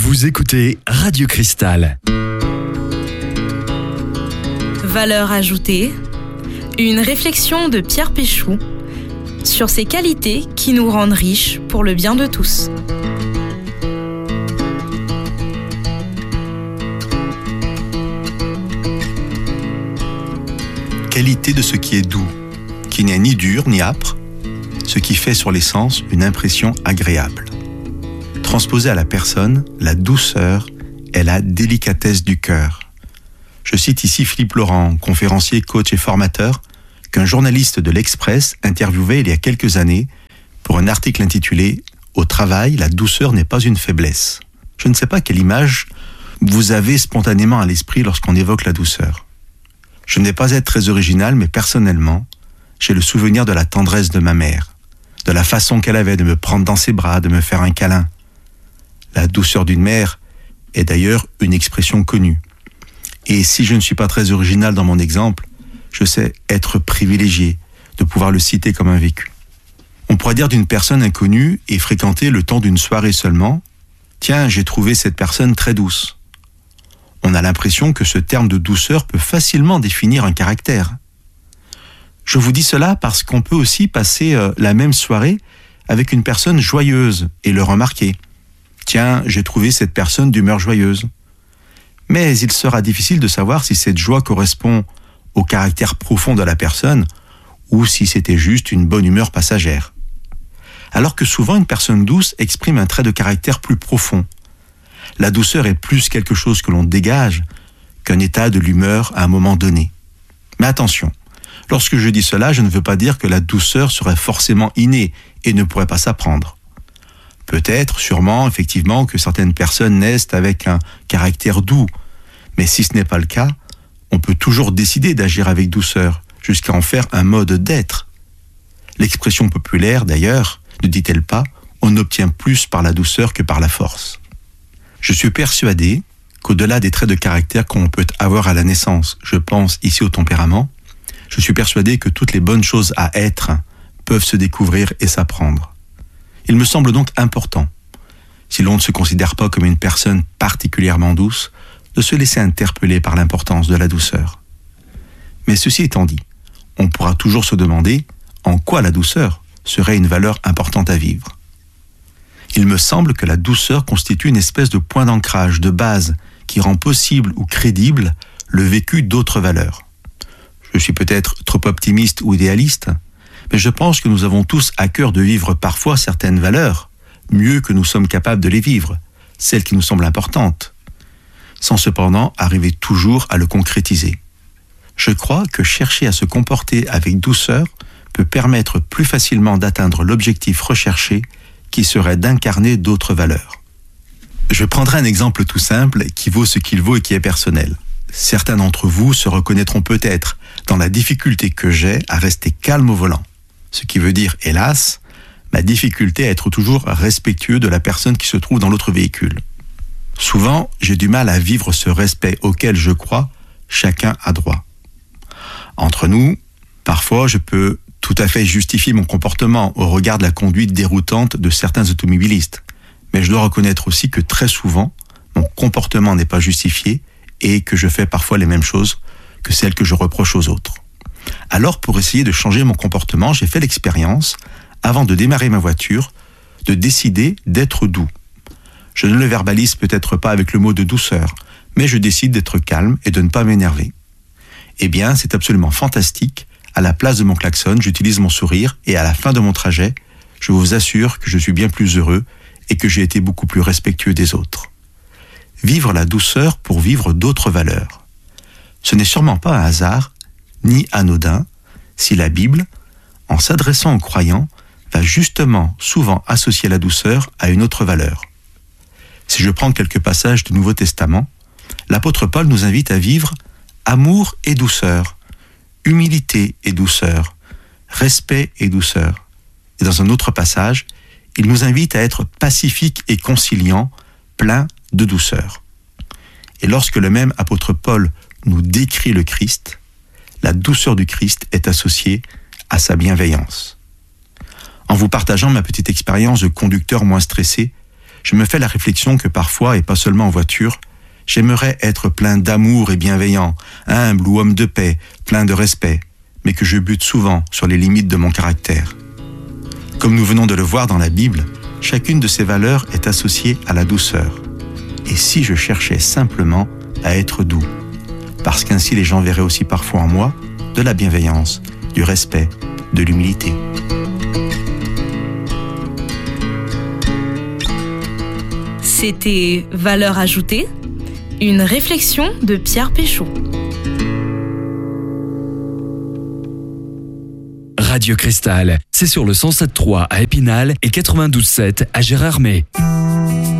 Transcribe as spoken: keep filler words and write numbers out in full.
Vous écoutez Radio Cristal. Valeur ajoutée, une réflexion de Pierre Péchou sur ces qualités qui nous rendent riches pour le bien de tous. Qualité de ce qui est doux, qui n'est ni dur ni âpre, ce qui fait sur les sens une impression agréable. Transposée à la personne, la douceur est la délicatesse du cœur. Je cite ici Philippe Laurent, conférencier, coach et formateur, qu'un journaliste de l'Express interviewait il y a quelques années pour un article intitulé « Au travail, la douceur n'est pas une faiblesse ». Je ne sais pas quelle image vous avez spontanément à l'esprit lorsqu'on évoque la douceur. Je n'ai pas être très original, mais personnellement, j'ai le souvenir de la tendresse de ma mère, de la façon qu'elle avait de me prendre dans ses bras, de me faire un câlin. La douceur d'une mère est d'ailleurs une expression connue. Et si je ne suis pas très original dans mon exemple, je sais être privilégié de pouvoir le citer comme un vécu. On pourrait dire d'une personne inconnue et fréquentée le temps d'une soirée seulement, « Tiens, j'ai trouvé cette personne très douce ». On a l'impression que ce terme de douceur peut facilement définir un caractère. Je vous dis cela parce qu'on peut aussi passer euh, la même soirée avec une personne joyeuse et le remarquer. Tiens, j'ai trouvé cette personne d'humeur joyeuse. Mais il sera difficile de savoir si cette joie correspond au caractère profond de la personne ou si c'était juste une bonne humeur passagère. Alors que souvent une personne douce exprime un trait de caractère plus profond. La douceur est plus quelque chose que l'on dégage qu'un état de l'humeur à un moment donné. Mais attention, lorsque je dis cela, je ne veux pas dire que la douceur serait forcément innée et ne pourrait pas s'apprendre. Peut-être, sûrement, effectivement, que certaines personnes naissent avec un caractère doux, mais si ce n'est pas le cas, on peut toujours décider d'agir avec douceur, jusqu'à en faire un mode d'être. L'expression populaire, d'ailleurs, ne dit-elle pas « on obtient plus par la douceur que par la force ». Je suis persuadé qu'au-delà des traits de caractère qu'on peut avoir à la naissance, je pense ici au tempérament, je suis persuadé que toutes les bonnes choses à être peuvent se découvrir et s'apprendre. Il me semble donc important, si l'on ne se considère pas comme une personne particulièrement douce, de se laisser interpeller par l'importance de la douceur. Mais ceci étant dit, on pourra toujours se demander en quoi la douceur serait une valeur importante à vivre. Il me semble que la douceur constitue une espèce de point d'ancrage, de base, qui rend possible ou crédible le vécu d'autres valeurs. Je suis peut-être trop optimiste ou idéaliste, mais je pense que nous avons tous à cœur de vivre parfois certaines valeurs, mieux que nous sommes capables de les vivre, celles qui nous semblent importantes, sans cependant arriver toujours à le concrétiser. Je crois que chercher à se comporter avec douceur peut permettre plus facilement d'atteindre l'objectif recherché qui serait d'incarner d'autres valeurs. Je prendrai un exemple tout simple qui vaut ce qu'il vaut et qui est personnel. Certains d'entre vous se reconnaîtront peut-être dans la difficulté que j'ai à rester calme au volant. Ce qui veut dire, hélas, ma difficulté à être toujours respectueux de la personne qui se trouve dans l'autre véhicule. Souvent, j'ai du mal à vivre ce respect auquel je crois chacun a droit. Entre nous, parfois je peux tout à fait justifier mon comportement au regard de la conduite déroutante de certains automobilistes. Mais je dois reconnaître aussi que très souvent, mon comportement n'est pas justifié et que je fais parfois les mêmes choses que celles que je reproche aux autres. Alors, pour essayer de changer mon comportement, j'ai fait l'expérience, avant de démarrer ma voiture, de décider d'être doux. Je ne le verbalise peut-être pas avec le mot de douceur, mais je décide d'être calme et de ne pas m'énerver. Eh bien, c'est absolument fantastique. À la place de mon klaxon, j'utilise mon sourire et à la fin de mon trajet, je vous assure que je suis bien plus heureux et que j'ai été beaucoup plus respectueux des autres. Vivre la douceur pour vivre d'autres valeurs. Ce n'est sûrement pas un hasard, ni anodin, si la Bible, en s'adressant aux croyants, va justement souvent associer la douceur à une autre valeur. Si je prends quelques passages du Nouveau Testament, l'apôtre Paul nous invite à vivre amour et douceur, humilité et douceur, respect et douceur. Et dans un autre passage, il nous invite à être pacifique et conciliant, plein de douceur. Et lorsque le même apôtre Paul nous décrit le Christ, la douceur du Christ est associée à sa bienveillance. En vous partageant ma petite expérience de conducteur moins stressé, je me fais la réflexion que parfois, et pas seulement en voiture, j'aimerais être plein d'amour et bienveillant, humble ou homme de paix, plein de respect, mais que je bute souvent sur les limites de mon caractère. Comme nous venons de le voir dans la Bible, chacune de ces valeurs est associée à la douceur. Et si je cherchais simplement à être doux, parce qu'ainsi les gens verraient aussi parfois en moi de la bienveillance, du respect, de l'humilité. C'était Valeurs ajoutées, une réflexion de Pierre Péchaud. Radio Cristal, c'est sur le cent sept point trois à Épinal et quatre-vingt-douze virgule sept à Gérardmer.